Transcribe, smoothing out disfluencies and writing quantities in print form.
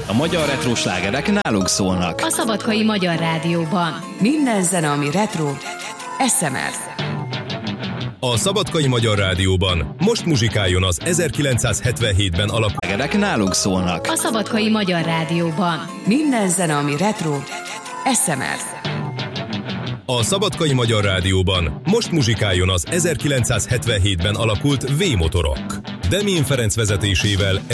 A magyar retro slágerek nálunk szólnak. A Szabadkai Magyar Rádióban. Minden zene, ami retro, SMR. A Szabadkai Magyar Rádióban most muzsikáljon az 1977-ben alakult Slágerek nálunk szólnak. A Szabadkai Magyar Rádióban. Minden zene, ami retro, SMR. A Szabadkai Magyar Rádióban most muzsikáljon az 1977-ben alakult V-motorok. Demén Ferenc vezetésével